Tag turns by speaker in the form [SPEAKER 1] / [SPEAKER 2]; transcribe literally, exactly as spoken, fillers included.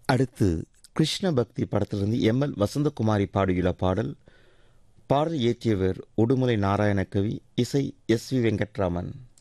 [SPEAKER 1] அடுத்து கிருஷ்ண பக்தி படத்திலிருந்து எம் எல் வசந்தகுமாரி பாடியுள்ள பாடல். பாடல் இயற்றியவர் உடுமலை நாராயணகவி, இசை எஸ் வி வெங்கட்ராமன்.